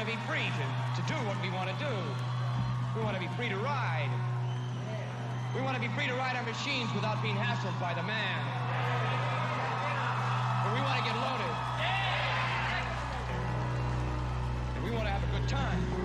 to be free to do what we want to do. We want to be free to ride. We want to be free to ride our machines without being hassled by the man. And we want to get loaded. And we want to have a good time.